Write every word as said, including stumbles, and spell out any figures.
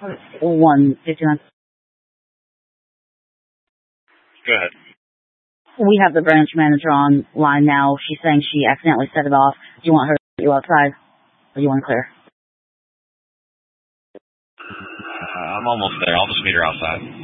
one fifty-nine. Go ahead. We have the branch manager on line now. She's saying she accidentally set it off. Do you want her to get you outside? Or do you want to clear? Uh, I'm almost there. I'll just meet her outside.